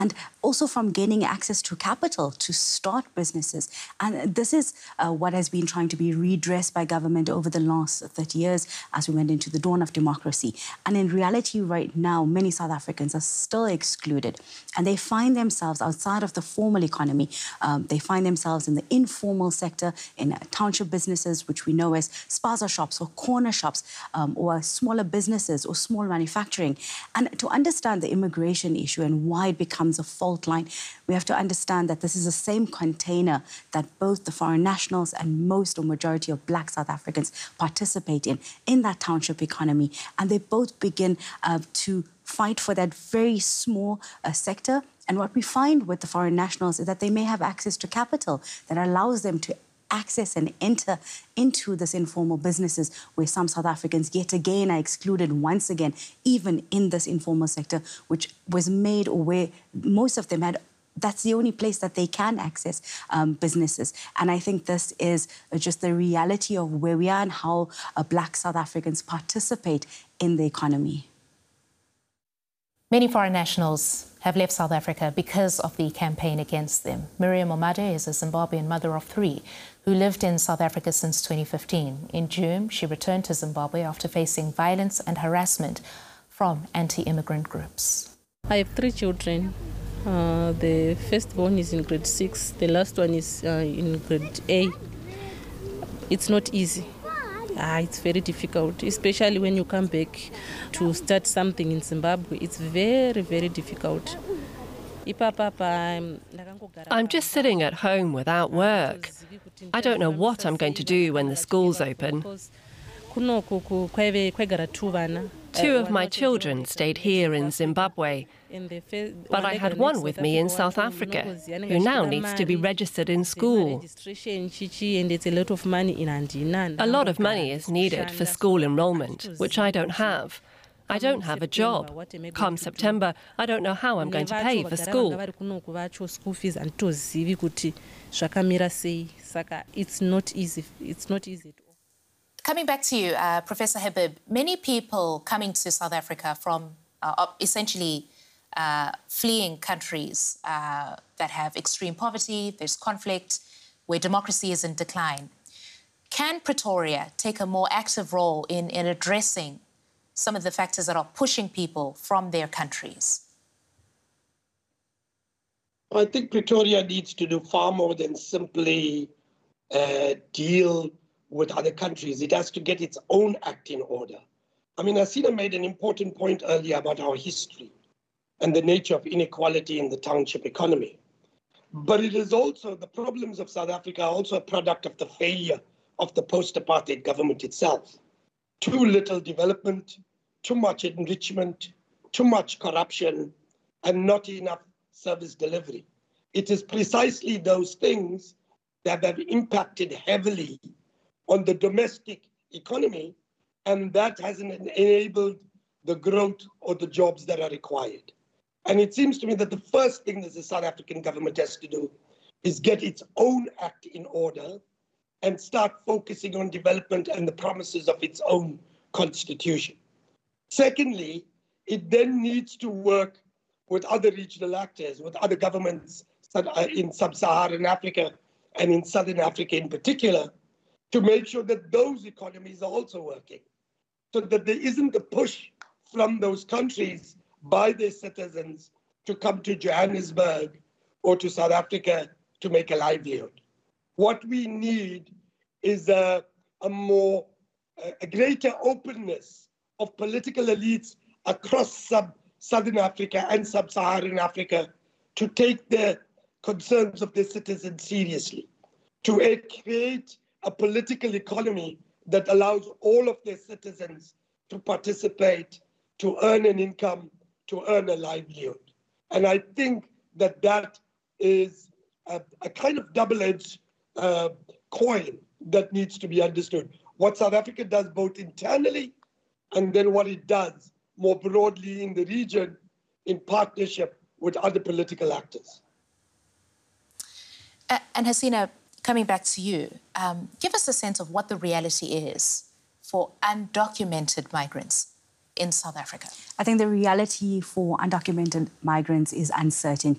and also from gaining access to capital to start businesses. And this is what has been trying to be redressed by government over the last 30 years as we went into the dawn of democracy. And in reality right now, many South Africans are still excluded and they find themselves outside of the formal economy. They find themselves in the informal sector, in township businesses, which we know as spaza shops or corner shops, or smaller businesses or small manufacturing. And to understand the immigration issue and why it becomes a fault line, we have to understand that this is the same container that both the foreign nationals and most or majority of Black South Africans participate in that township economy. And they both begin to fight for that very small sector. And what we find with the foreign nationals is that they may have access to capital that allows them to access and enter into this informal businesses, where some South Africans yet again are excluded once again, even in this informal sector, which was made, or where most of them had, that's the only place that they can access businesses. And I think this is just the reality of where we are and how Black South Africans participate in the economy. Many foreign nationals have left South Africa because of the campaign against them. Miriam Omade is a Zimbabwean mother of 3 who lived in South Africa since 2015. In June, she returned to Zimbabwe after facing violence and harassment from anti-immigrant groups. I have 3 children. The firstborn is in grade 6. The last one is in grade A. It's not easy. It's very difficult, especially when you come back to start something in Zimbabwe. It's very, very difficult. I'm just sitting at home without work. I don't know what I'm going to do when the schools open. 2 of my children stayed here in Zimbabwe, but I had one with me in South Africa, who now needs to be registered in school. A lot of money is needed for school enrollment, which I don't have. I don't have a job. Come September, I don't know how I'm going to pay for school. It's not easy. It's not easy. Coming back to you, Professor Habib, many people coming to South Africa from essentially fleeing countries that have extreme poverty, there's conflict, where democracy is in decline. Can Pretoria take a more active role in addressing some of the factors that are pushing people from their countries? I think Pretoria needs to do far more than simply deal with other countries. It has to get its own act in order. I mean, Hasina made an important point earlier about our history and the nature of inequality in the township economy. But it is also, the problems of South Africa are also a product of the failure of the post-apartheid government itself. Too little development, too much enrichment, too much corruption, and not enough service delivery. It is precisely those things that have impacted heavily on the domestic economy, and that hasn't enabled the growth or the jobs that are required. And it seems to me that the first thing that the South African government has to do is get its own act in order and start focusing on development and the promises of its own constitution. Secondly, it then needs to work with other regional actors, with other governments in sub-Saharan Africa and in Southern Africa in particular, to make sure that those economies are also working, so that there isn't a push from those countries by their citizens to come to Johannesburg or to South Africa to make a livelihood. What we need is a greater openness of political elites across Southern Africa and Sub-Saharan Africa to take the concerns of their citizens seriously, to create a political economy that allows all of their citizens to participate, to earn an income, to earn a livelihood. And I think that that is a kind of double-edged coin that needs to be understood. What South Africa does both internally and then what it does more broadly in the region in partnership with other political actors. And Hasina, coming back to you, give us a sense of what the reality is for undocumented migrants in South Africa. I think the reality for undocumented migrants is uncertainty.